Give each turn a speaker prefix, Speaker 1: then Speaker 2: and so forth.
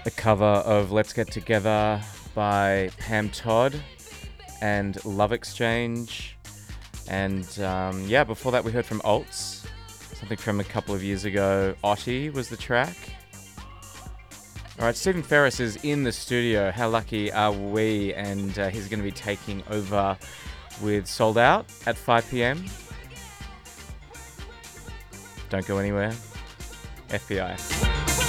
Speaker 1: a cover of Let's Get Together by Pam Todd and Love Exchange. And before that we heard from Alts, something from a couple of years ago. Otti was the track. Alright, Stephen Ferris is in the studio. How lucky are we? And he's going to be taking over with Sold Out at 5 p.m. Don't go anywhere. FBI.